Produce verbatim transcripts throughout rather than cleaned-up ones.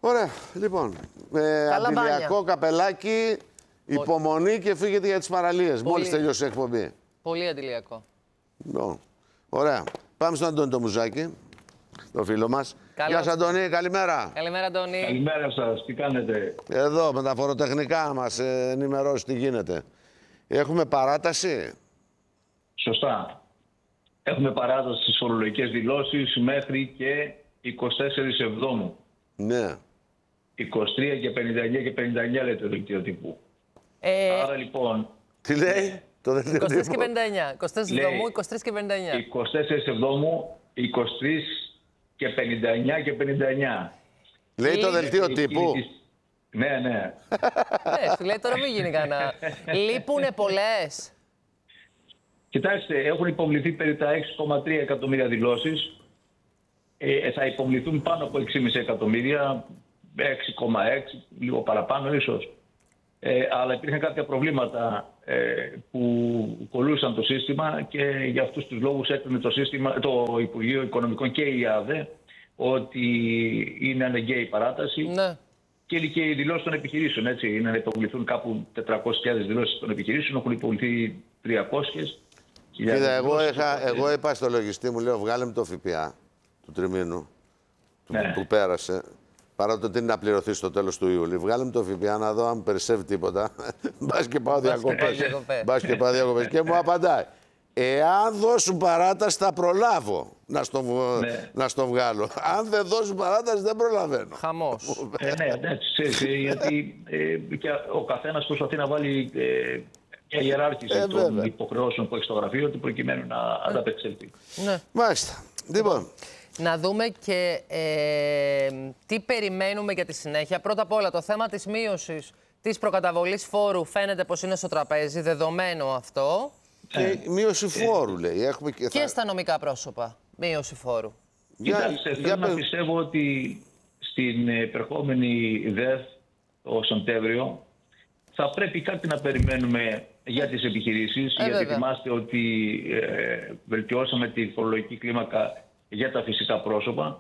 Ωραία. Λοιπόν, ε, αντιλιακό καπελάκι, υπομονή και φύγετε για τις παραλίες. Πολύ... Μόλις τελειώσει η εκπομπή. Πολύ αντιλιακό. Λοιπόν, ωραία. Πάμε στον Αντώνη το Μουζάκι, το φίλο μας. Καλώς. Γεια σας, Αντώνη. Καλημέρα. Καλημέρα, Αντώνη. Καλημέρα σας. Τι κάνετε? Εδώ, με τα φοροτεχνικά μας ε, ενημερώσει τι γίνεται. Έχουμε παράταση. Σωστά. Έχουμε παράταση στις φορολογικές δηλώσεις μέχρι και εικοστή τέταρτη Εβδόμου. Ναι. είκοσι τρία και πενήντα εννιά και πενήντα εννιά λέει το δελτίο τύπου. Ε... Άρα λοιπόν... Τι λέει το δελτίο τύπου? είκοσι τρία και πενήντα εννιά. εικοστή τέταρτη Εβδόμου, είκοσι τρία και πενήντα εννιά. εικοστή τέταρτη Εβδόμου, είκοσι τρία και πενήντα εννιά και πενήντα εννιά. Λέει το δελτίο τύπου. Ναι, ναι. Ναι, σου λέει τώρα μην γίνει κανένα. Λείπουνε πολλές. Κοιτάξτε, έχουν υποβληθεί περί τα έξι κόμμα τρία εκατομμύρια δηλώσεις. Ε, θα υποβληθούν πάνω από έξι κόμμα πέντε εκατομμύρια, έξι κόμμα έξι, λίγο παραπάνω ίσως. Ε, αλλά υπήρχαν κάποια προβλήματα ε, που κολούσαν το σύστημα και για αυτούς τους λόγους έκρινε το, σύστημα, το Υπουργείο Οικονομικών και η ΑΔΕ ότι είναι αναγκαία η παράταση. Ναι. Και είναι και οι δηλώσεις των επιχειρήσεων. Έτσι. Είναι να υποβληθούν κάπου τετρακόσιες χιλιάδες δηλώσεις των επιχειρήσεων, έχουν υποβληθεί τριακόσιες χιλιάδες. Κοίτα, εγώ, είχα, εγώ είπα στο λογιστή μου, λέω, βγάλε με το ΦΠΑ του τριμήνου Ναι. που, που πέρασε. Παρά το ότι είναι να πληρωθεί στο τέλος του Ιούλη. Βγάλε με το ΦΠΑ να δω αν μου περισσεύει τίποτα. Μπας και πάω διακοπές. Μπας και πάω διακοπές. Και μου απαντάει. Εάν δώσουν παράταση θα προλάβω να στο, Ναι. να στο βγάλω. Αν δεν δώσουν παράταση δεν προλαβαίνω. Χαμός. Ε, ναι, εντάξει, γιατί ε, και ο καθένας προσπαθεί να βάλει ε, μια ιεράρχηση Ε, των βέβαια. υποχρεώσεων που έχει στο γραφείο του προκειμένου να ανταπεξέλθει. Ναι. Μάλιστα. Λοιπόν, Να δούμε και ε, τι περιμένουμε για τη συνέχεια. Πρώτα απ' όλα, το θέμα της μείωσης της προκαταβολής φόρου φαίνεται πως είναι στο τραπέζι, δεδομένο αυτό. και μείωση φόρου λέει. Έχουμε και, Και θα... στα νομικά πρόσωπα, μείωση φόρου. Για- Κοιτάξτε, για θέλω να πες. πιστεύω ότι στην επερχόμενη ΔΕΘ, το Σεπτέμβριο, θα πρέπει κάτι να περιμένουμε για τις επιχειρήσεις. Ε, γιατί βέβαια. θυμάστε ότι ε, βελτιώσαμε τη φορολογική κλίμακα για τα φυσικά πρόσωπα.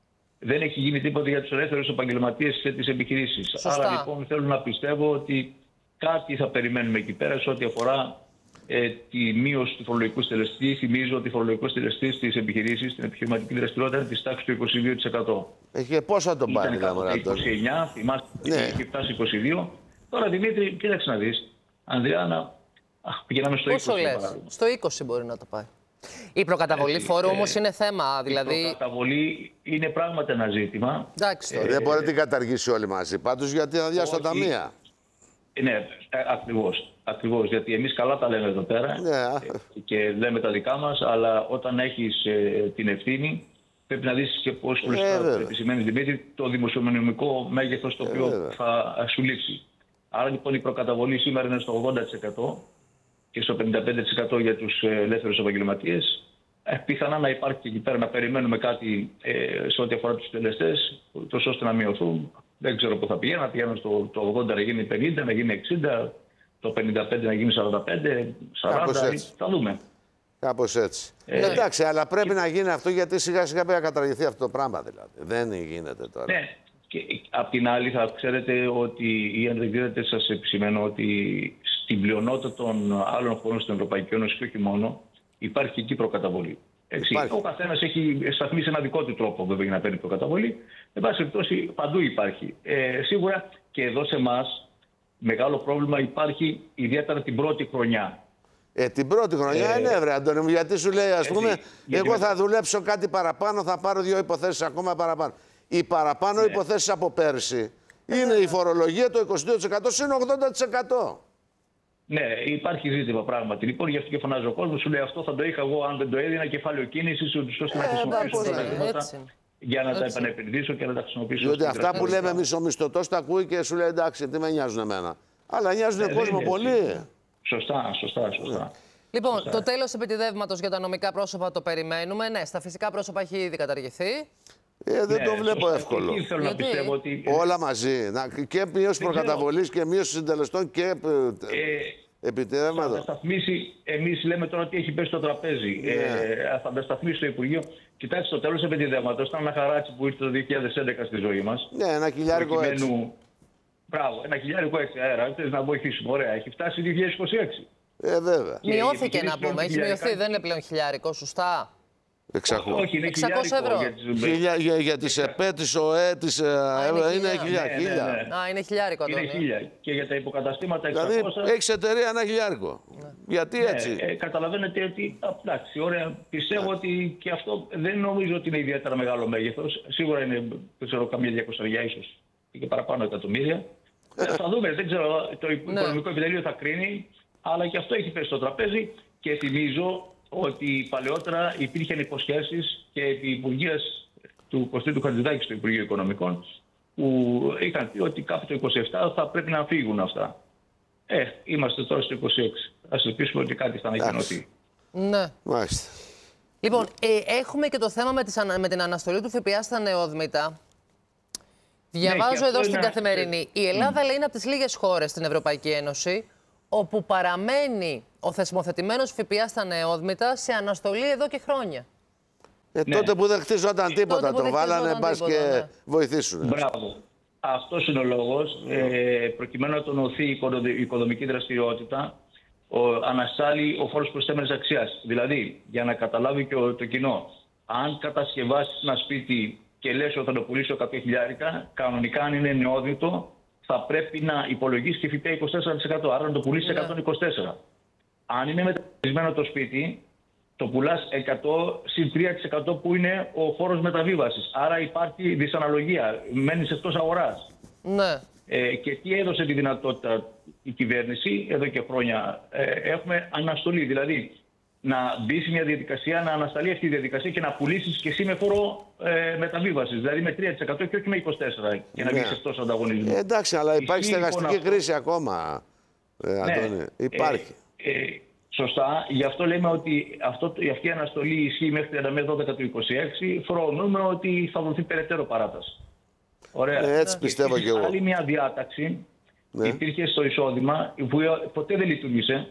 Δεν έχει γίνει τίποτα για τους ελεύθερους επαγγελματίες και τις επιχειρήσεις. Σωστά. Άρα λοιπόν θέλω να πιστεύω ότι κάτι θα περιμένουμε εκεί πέρα σε ό,τι αφορά ε, τη μείωση του φορολογικού στελεστή. Θυμίζω ότι ο φορολογικός στελεστής στις επιχειρήσεις, στην επιχειρηματική δραστηριότητα, είναι της τάξης του είκοσι δύο τοις εκατό. Έχει πόσο θα τον πάρει Ήταν δηλαδή, κάποτε είκοσι εννιά, θυμάστε ότι Ναι. είχε φτάσει είκοσι δύο. Τώρα Δημήτρη, κοίταξε να δεις. Ανδριάννα, αχ, πηγαίναμε στο Πόσο είκοσι. για λες? παράδειγμα. Στο είκοσι μπορεί να το πάει. Η προκαταβολή Έτσι, φόρου ε, όμως είναι θέμα, Η δηλαδή... προκαταβολή είναι πράγματι ένα ζήτημα. Εντάξει τώρα. Δεν μπορεί να την καταργήσει όλοι μαζί. Πάντως γιατί θα διάσει τα όχι. ταμεία. Ναι, ε, ακριβώς. Ακριβώς. Γιατί εμείς καλά τα λέμε εδώ πέρα Ναι. ε, και λέμε τα δικά μας, αλλά όταν έχεις ε, την ευθύνη, πρέπει να δεις και πώς βέβαια. επισημαίνει Δημήτρη το δημοσιονομικό μέγεθος το οποίο βέβαια. θα σου λείψει. Άρα λοιπόν η προκαταβολή σήμερα είναι στο ογδόντα τοις εκατό και στο πενήντα πέντε τοις εκατό για τους ε, ελεύθερους επαγγελματίες. Ε, πιθανά να υπάρχει και εκεί πέρα να περιμένουμε κάτι ε, σε ό,τι αφορά τους τελεστές, τόσο ώστε να μειωθούν. Δεν ξέρω πού θα πηγαίνουν, να πηγαίνουν στο το ογδόντα να γίνει πενήντα, να γίνει εξήντα, το πενήντα πέντε να γίνει σαράντα πέντε, Κάπως σαράντα, έτσι. θα δούμε. Κάπως έτσι. Ε, Εντάξει, αλλά πρέπει να γίνει αυτό γιατί σιγά σιγά πρέπει να καταργηθεί αυτό το πράγμα δηλαδή. Δεν γίνεται τώρα. Ναι, και απ' την άλλη θα ξέρετε ότι, ή αν δεν ξέρετε σας επισημαίνω ότι στην πλειονότητα των άλλων χωρών στην Ευρωπαϊκή Ένωση και όχι μόνο, υπάρχει και εκεί προκαταβολή. Έτσι, Υπάρχει. ο καθένας έχει σταθμίσει ένα δικό του τρόπο βέβαια για να παίρνει προκαταβολή. Εν πάση περιπτώσει παντού υπάρχει. Ε, σίγουρα και εδώ σε εμάς μεγάλο πρόβλημα υπάρχει ιδιαίτερα την πρώτη χρονιά. Ε, την πρώτη χρονιά Ε, είναι, βρε Αντώνη μου, γιατί σου λέει, ας έτσι, πούμε, γιατί εγώ με- θα δουλέψω κάτι παραπάνω, θα πάρω δύο υποθέσεις ακόμα παραπάνω. Οι παραπάνω Ναι. υποθέσεις από πέρσι είναι η φορολογία το είκοσι δύο τοις εκατό συν ογδόντα τοις εκατό. Ναι, υπάρχει ζήτημα πράγματι. Λοιπόν, γι' αυτό και φωνάζει ο κόσμο. Σου λέει αυτό θα το είχα εγώ αν δεν το έδινα κεφάλαιο κίνηση, ώστε να Ε, χρησιμοποιήσω εντάξει, αυτά τα ναι, χρήματα έτσι είναι. για να τα Έτσι. επανεπενδύσω και να τα χρησιμοποιήσω. Διότι στην αυτά που δραστηριότητα. λέμε εμείς ο μισθωτός τα ακούει και σου λέει εντάξει, τι με νοιάζουν εμένα. Αλλά νοιάζουν Ε, δεν κόσμο είναι πολύ. έτσι. Σωστά, σωστά, σωστά. Λοιπόν, το τέλος επιτιδεύματος για τα νομικά πρόσωπα το περιμένουμε. Ναι, στα φυσικά πρόσωπα έχει ήδη καταργηθεί. Ε, δεν Ναι, το βλέπω σωστά. εύκολο. Εκεί θέλω Γιατί? να πιστεύω ότι. Όλα μαζί. Να, και μείωση ξέρω. προκαταβολής και μείωση συντελεστών και. Ε, επιτεύγματο. Θα αντισταθμίσει, εμείς λέμε τώρα ότι έχει πέσει στο τραπέζι. Ναι. Ε, θα αντισταθμίσει το Υπουργείο. Κοιτάξτε, το τέλος επιτεύγματος ήταν ένα χαράτσι που ήρθε το δύο χιλιάδες έντεκα στη ζωή μας. Ναι, ένα χιλιάρικο έτσι. Μπράβο, ένα χιλιάρικο έτσι αέρα. Θες να βοηθήσουμε. Ωραία, έχει φτάσει δύο χιλιάδες είκοσι έξι. Ε, βέβαια. Μειώθηκε να πούμε. Έχει μειωθεί, δεν είναι πλέον χιλιάρικο, σωστά. εξακόσια. Όχι, είναι εξακόσια ευρώ. Για, για, για τις ΕΠΕ, τις ΟΕ, τις, Α, είναι είναι χιλιά. χιλιά. Ναι, ναι, ναι. Α, είναι χιλιάρικο. Είναι χίλια. Και για τα υποκαταστήματα εξακόσια. Δηλαδή έχεις εταιρεία ένα χιλιάρικο. Ναι. Γιατί έτσι. Ναι, ε, καταλαβαίνετε ότι, εντάξει, ωραία, πιστεύω ναι. ότι και αυτό δεν νομίζω ότι είναι ιδιαίτερα μεγάλο μέγεθος. Σίγουρα είναι, δεν ξέρω, καμία διακοσαριά ίσως και παραπάνω εκατομμύρια. ε, θα δούμε, δεν ξέρω, το Οικονομικό ναι. Επιτελείο θα κρίνει, αλλά και αυτό έχει πέσει στο τραπέζι και θυμίζω ότι παλαιότερα υπήρχαν υποσχέσεις και επί υπουργείας του Κωστή Χατζηδάκη στο Υπουργείο Οικονομικών που είχαν πει ότι κάπου το είκοσι επτά θα πρέπει να φύγουν αυτά. Ε, είμαστε τώρα στο είκοσι έξι. Ας ελπίσουμε ότι κάτι θα ανακοινωθεί. Ναι. Μάλιστα. Λοιπόν, ε, έχουμε και το θέμα με, τις, με την αναστολή του ΦΠΑ στα νεόδμητα. Διαβάζω ναι, εδώ στην Καθημερινή. Η Ελλάδα mm. λέει είναι από τις λίγες χώρες στην Ευρωπαϊκή Ένωση όπου παραμένει ο θεσμοθετημένος ΦΠΑ στα νεόδμητα σε αναστολή εδώ και χρόνια. Ε, ναι. Τότε που δεν χτίζονταν τίποτα, το βάλανε, μπας και ναι. βοηθήσουν. Μπράβο. Αυτός είναι ο λόγος, ε, προκειμένου να τονωθεί η οικονομική δραστηριότητα, ο, αναστάλει ο φόρος προσθέμενης αξίας. Δηλαδή, για να καταλάβει και ο, το κοινό, αν κατασκευάσεις ένα σπίτι και λες ότι θα το πουλήσω κάποια χιλιάρικα, κανονικά αν είναι νεόδυτο, θα πρέπει να υπολογίσει και ΦΠΑ είκοσι τέσσερα τοις εκατό, άρα να το πουλήσει εκατόν είκοσι τέσσερα. Αν είναι μεταβιβασμένο το σπίτι, το πουλάς εκατό συν τρία τοις εκατό που είναι ο φόρος μεταβίβασης. Άρα υπάρχει δυσαναλογία, μένεις εκτός αγοράς. Ναι. Ε, και τι έδωσε τη δυνατότητα η κυβέρνηση εδώ και χρόνια. Ε, έχουμε αναστολή, δηλαδή να μπει σε μια διαδικασία, να ανασταλεί αυτή η διαδικασία και να πουλήσεις και εσύ με φόρο ε, μεταβίβασης. Δηλαδή με τρία τοις εκατό και όχι με είκοσι τέσσερα τοις εκατό για να ναι. βγεις εκτός ανταγωνισμού. Ε, εντάξει, αλλά υπάρχει Ισχύει, στεγαστική λοιπόν, κρίση ακόμα, ε, Αντώνη. Ναι. Υπάρχει. Ε, ε, σωστά. Γι' αυτό λέμε ότι αυτό, αυτή η αναστολή ισχύει μέχρι τριάντα μία δώδεκα του είκοσι έξι. Φρονούμε ότι θα δοθεί περαιτέρω παράταση. Ωραία. Ε, έτσι πιστεύω και, και εγώ. Άλλη μια διάταξη ναι. υπήρχε στο εισόδημα που ποτέ δεν λειτουργήσε.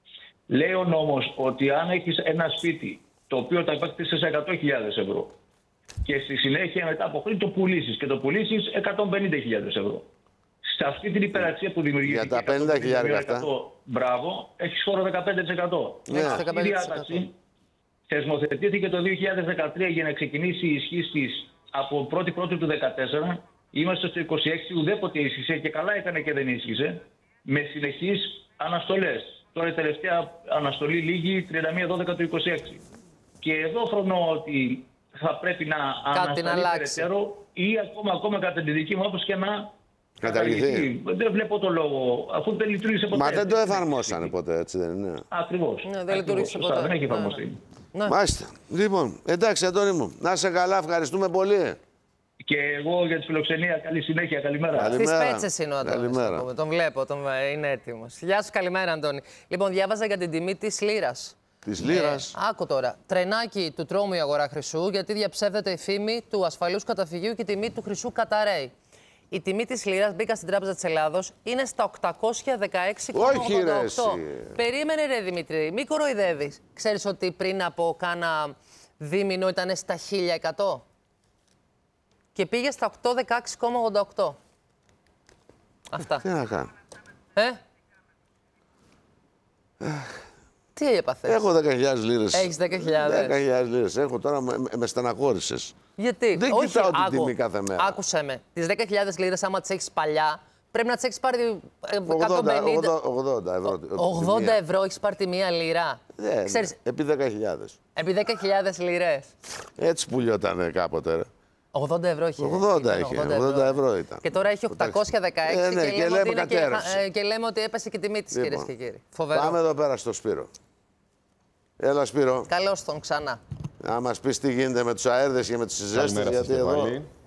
Λέει ο νόμος ότι αν έχεις ένα σπίτι το οποίο τα επέκτησες σε εκατό χιλιάδες ευρώ και στη συνέχεια μετά από χρήση το πουλήσεις και το πουλήσεις εκατόν πενήντα χιλιάδες ευρώ. Σε αυτή την υπεραξία που δημιουργήθηκε. Για τα πενήντα χιλιάδες αυτά. Μπράβο, έχεις φόρο δεκαπέντε τοις εκατό. Ναι. Αυτή η διάταξη θεσμοθετήθηκε το δύο χιλιάδες δεκατρία για να ξεκινήσει η ισχύ της από πρώτη πρώτη του δύο χιλιάδες δεκατέσσερα. Είμαστε στο είκοσι έξι, ουδέποτε ίσχυσε και καλά έκανε και δεν ίσχυσε. Με συνεχείς αναστολές. Τώρα η τελευταία αναστολή λήγει τριάντα μία δώδεκα του είκοσι έξι. Και εδώ φρονώ ότι θα πρέπει να ανασταλεί περαιτέρω ή ακόμα, ακόμα κατά τη δική μου όπως και να καταργηθεί. Δεν βλέπω το λόγο, αφού δεν λειτουργήσε ποτέ. Μα δεν το εφαρμόσανε ποτέ, έτσι δεν είναι. Ακριβώς. Ναι, δεν λειτουργήσε ποτέ. Δεν έχει εφαρμοστεί. Ναι. Μάλιστα. Λοιπόν, εντάξει, Αντώνη μου, να είσαι καλά, ευχαριστούμε πολύ. Και εγώ για τη φιλοξενία, καλή συνέχεια, καλημέρα. Στις Πέτσες είναι ο Αντώνης. Τον βλέπω, τον... είναι έτοιμος. Γεια σου, καλημέρα, Αντώνη. Λοιπόν, διάβαζα για την τιμή της λίρας. Της λίρας. Ε, άκου τώρα. Τρενάκι του τρόμου η αγορά χρυσού, γιατί διαψεύδεται η φήμη του ασφαλούς καταφυγίου και η τιμή του χρυσού καταραίει. Η τιμή της λίρας, μπήκα στην Τράπεζα της Ελλάδος, είναι στα οκτακόσια δεκαέξι κόμμα ογδόντα οκτώ. Περίμενε, ρε Δημήτρη, μη κοροϊδεύεις. Ξέρεις ότι πριν από κάνα δίμηνο ήταν στα χίλια εκατό. Και πήγε στα οκτακόσια δεκαέξι κόμμα ογδόντα οκτώ. Αυτά. Τι να κάνω. Ε? Τι έπαθες. Έχω δέκα χιλιάδες λίρες. Έχεις δέκα χιλιάδες. δέκα χιλιάδες λίρες. Έχω τώρα, με, με στεναχώρησες. Γιατί. Δεν Όχι, κοιτάω την άκου, τιμή κάθε μέρα. Άκουσέ με. Τις δέκα χιλιάδες λίρες, άμα τις έχεις παλιά, πρέπει να τις έχεις πάρει ογδόντα ευρώ. ογδόντα ευρώ έχεις πάρει τη μία λίρα. Ναι, Ξέρεις, επί δέκα χιλιάδες. Επί δέκα χιλιάδες λίρες. Έτσι πουλιότανε κάποτε. Ρε. ογδόντα ευρώ είχε. ογδόντα είχε. ογδόντα, ογδόντα ευρώ ήταν. Και τώρα έχει οκτακόσια δεκαέξι ε, ναι, και, και, λέμε λέμε ότι και, και λέμε ότι έπεσε και η τιμή της, λοιπόν, κυρίες και κύριοι. Φοβερό. Πάμε εδώ πέρα στο Σπύρο. Έλα, Σπύρο. Καλώς τον ξανά. Να μας πεις τι γίνεται με τους αέρδες και με τις ζέστες, γιατί εδώ...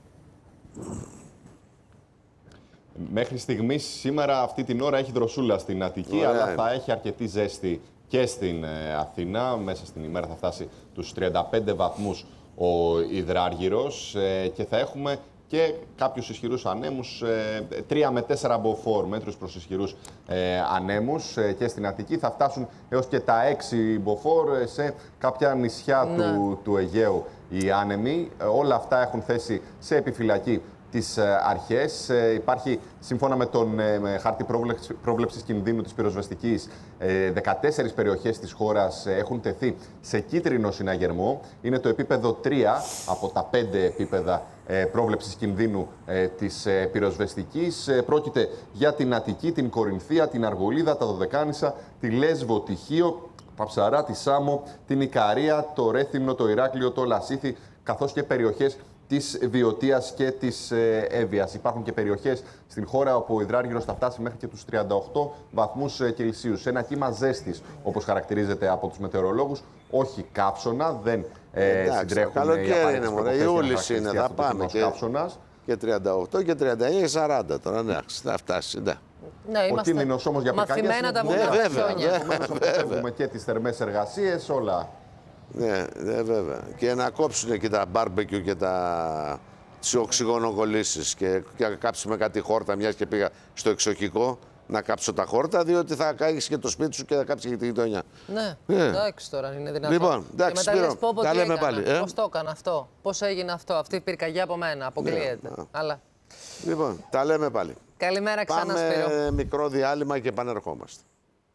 Μέχρι στιγμής σήμερα αυτή την ώρα έχει δροσούλα στην Αττική, ωραία, αλλά θα έχει αρκετή ζέστη και στην ε, Αθήνα. Μέσα στην ημέρα θα φτάσει τους τριάντα πέντε βαθμούς ο υδράργυρος ε, και θα έχουμε και κάποιους ισχυρούς ανέμους, τρία με τέσσερα μποφόρ μέτρους προς ισχυρούς ε, ανέμους ε, και στην Αττική. Θα φτάσουν έως και τα έξι μποφόρ σε κάποια νησιά ναι. του, του Αιγαίου οι άνεμοι. Ε, όλα αυτά έχουν θέσει σε επιφυλακή τις αρχές. Ε, υπάρχει, σύμφωνα με τον ε, με χάρτη πρόβλεψης, πρόβλεψης κινδύνου της πυροσβεστικής, ε, δεκατέσσερις περιοχές της χώρας ε, έχουν τεθεί σε κίτρινο συναγερμό. Είναι το επίπεδο τρία από τα πέντε επίπεδα ε, πρόβλεψης κινδύνου ε, της ε, πυροσβεστικής. Ε, πρόκειται για την Αττική, την Κορινθία, την Αργολίδα, τα Δωδεκάνησα, τη Λέσβο, τη Χίο, τα Ψαρά, τη Σάμο, την Ικαρία, το Ρέθυμνο, το Ηράκλειο, το Λασίθι, καθώς και περιοχές της Βιωτίας και της ε, Εύβοιας. Υπάρχουν και περιοχές στην χώρα όπου ο υδράργυρος θα φτάσει μέχρι και τους τριάντα οκτώ βαθμούς ε, Κελσίου. Σε ένα κύμα ζέστης, όπως χαρακτηρίζεται από τους μετεωρολόγους, όχι κάψωνα, δεν ε, συντρέχουν καλοκαίρι είναι, μωρέ, Ιούλης είναι, θα πάμε και, και τριάντα οκτώ και τριάντα εννιά και σαράντα τώρα, ναι, θα φτάσει, ναι. Ναι, ο κίνδυνος όμως για πυρκαγιές είναι τα βέβαια, βέβαια. Έχουμε και τις θερμές εργασίες, όλα. Ναι, ναι, βέβαια. Και να κόψουν και τα μπάρμπεκιου και τα τις οξυγονοκολλήσεις και, και να κάψουμε κάτι χόρτα, μιας και πήγα στο εξοχικό να κάψω τα χόρτα, διότι θα κάνεις και το σπίτι σου και θα κάψεις και τη γειτονιά. Ναι, ναι. Εντάξει τώρα είναι δυνατόν. Λοιπόν, εντάξει, Σπύρο, τα λέμε πάλι. Ε? Πώς το έκανα αυτό, πώς έγινε αυτό, αυτή η πυρκαγιά από μένα, αποκλείεται. Ναι, αλλά... Λοιπόν, τα λέμε πάλι. Καλημέρα ξανά, Σπύρο. Πάμε μικρό διάλειμμα και επανερχόμαστε.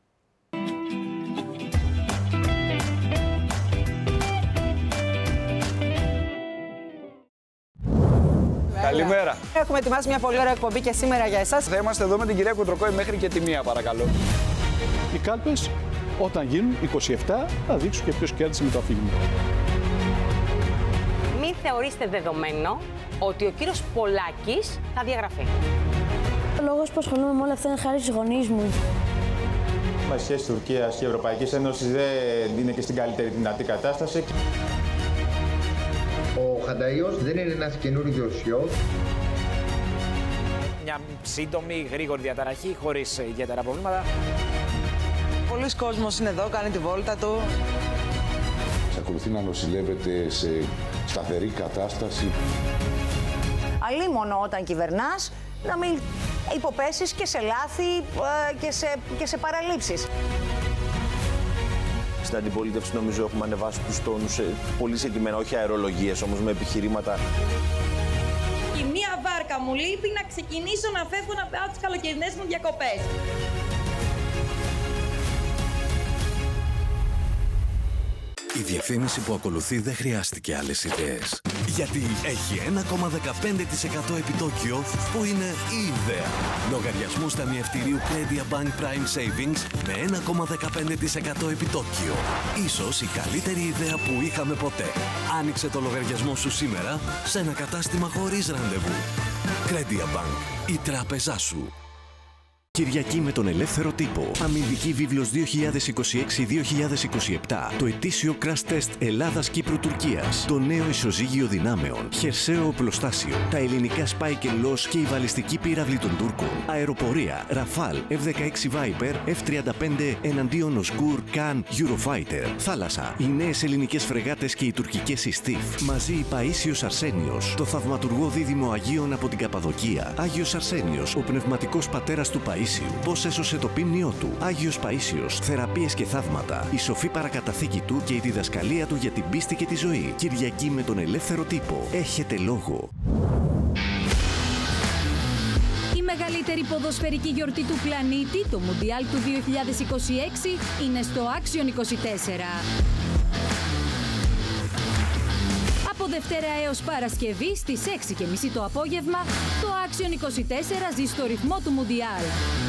Καλημέρα. Έχουμε ετοιμάσει μια πολύ ωραία εκπομπή και σήμερα για εσάς. Θα είμαστε εδώ με την κυρία Κουτροκόη μέχρι και τη μία, παρακαλώ. Οι κάλπες, όταν γίνουν είκοσι επτά, θα δείξουν και ποιος κέρδισε με το αφήγημα. Μην θεωρήστε δεδομένο ότι ο κύριος Πολάκης θα διαγραφεί. Ο λόγος που ασχολούμαι με όλα αυτά είναι χάρη στους γονείς μου. Οι σχέσεις Τουρκίας και Ευρωπαϊκής Ένωσης δεν είναι και στην καλύτερη δυνατή κατάσταση. Ο Χανταϊός δεν είναι ένας καινούριος ιός. Μια σύντομη, γρήγορη διαταραχή, χωρίς ιδιαίτερα προβλήματα. Πολλοί κόσμος είναι εδώ, κάνει τη βόλτα του. Εξακολουθεί να νοσηλεύεται σε σταθερή κατάσταση. Αλίμονο όταν κυβερνάς, να μην υποπέσεις και σε λάθη και σε, και σε παραλήψεις. Στην αντιπολίτευση νομίζω έχουμε ανεβάσει τους τόνους πολύ συγκεκριμένα, όχι αερολογίες όμως με επιχειρήματα. Η μία βάρκα μου λείπει να ξεκινήσω να φεύγω να πάω τις καλοκαιρινές μου διακοπές. Η διαφήμιση που ακολουθεί δεν χρειάστηκε άλλες ιδέες. Γιατί έχει ένα κόμμα δεκαπέντε τοις εκατό επιτόκιο που είναι η ιδέα. Λογαριασμού ταμιευτηρίου Credit Bank Prime Savings με ένα κόμμα δεκαπέντε τοις εκατό επιτόκιο. Ίσως η καλύτερη ιδέα που είχαμε ποτέ. Άνοιξε το λογαριασμό σου σήμερα σε ένα κατάστημα χωρίς ραντεβού. Credit Bank, η τράπεζά σου. Κυριακή με τον ελεύθερο τύπο. Αμυντική βίβλος δύο χιλιάδες είκοσι έξι δύο χιλιάδες είκοσι επτά. Το ετήσιο crash test Ελλάδας-Κύπρου-Τουρκίας. Το νέο ισοζύγιο δυνάμεων. Χερσαίο οπλοστάσιο. Τα ελληνικά Spike and Loss και η βαλιστική πύραυλη των Τούρκων. Αεροπορία. Ραφάλ. εφ δεκαέξι Viper. εφ τριάντα πέντε εναντίον Οσκούρ. Καν. Eurofighter. Θάλασσα. Οι νέες ελληνικές φρεγάτες και οι τουρκικές Ιστίφ. Μαζί η Παΐσιος Αρσένιος. Το θαυματουργό δίδυμο Αγίων από την Καπαδοκία. Άγιος Αρσένιος. Ο πνευματικός πατέρας του Παΐσιου. Πώς έσωσε το πίμνιό του. Άγιος Παΐσιος. Θεραπείες και θαύματα. Η σοφή παρακαταθήκη του και η διδασκαλία του για την πίστη και τη ζωή. Κυριακή με τον ελεύθερο τύπο. Έχετε λόγο. Η μεγαλύτερη ποδοσφαιρική γιορτή του πλανήτη, το Μουντιάλ του δύο χιλιάδες είκοσι έξι, είναι στο Άξιον είκοσι τέσσερα. Από Δευτέρα έως Παρασκευή στις έξι και μισή το απόγευμα, το Άξιον είκοσι τέσσερα ζει στο ρυθμό του Μουντιάλ.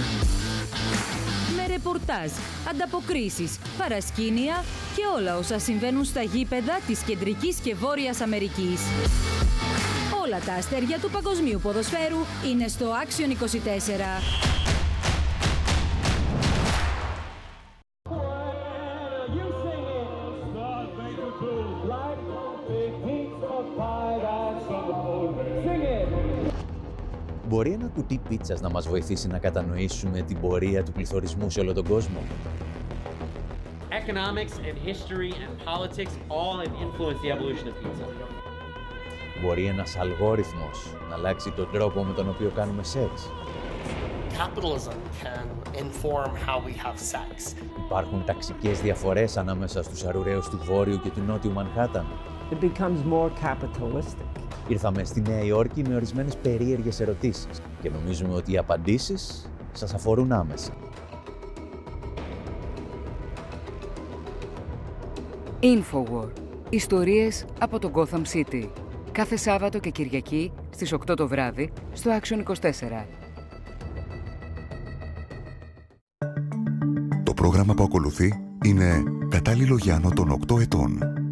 Με ρεπορτάζ, ανταποκρίσεις, παρασκήνια και όλα όσα συμβαίνουν στα γήπεδα της Κεντρικής και Βόρειας Αμερικής. Όλα τα αστέρια του παγκοσμίου ποδοσφαίρου είναι στο Άξιον είκοσι τέσσερα. Μπορεί ένα κουτί πίτσας να μας βοηθήσει να κατανοήσουμε την πορεία του πληθωρισμού σε όλο τον κόσμο? Economics and history and politics all have influenced the evolution of pizza. Μπορεί ένας αλγόριθμος να αλλάξει τον τρόπο με τον οποίο κάνουμε σεξ? Capitalism can inform how we have sex. Υπάρχουν ταξικές διαφορές ανάμεσα στους αρουραίους του Βόρειου και του Νότιου Μανχάταν? It becomes more capitalistic. Ήρθαμε στη Νέα Υόρκη με ορισμένες περίεργες ερωτήσεις και νομίζουμε ότι οι απαντήσεις σας αφορούν άμεσα. Infowar. Ιστορίες από το Gotham City. Κάθε Σάββατο και Κυριακή στις οκτώ το βράδυ στο Action είκοσι τέσσερα. Το πρόγραμμα που ακολουθεί είναι κατάλληλο για άνω των οκτώ ετών.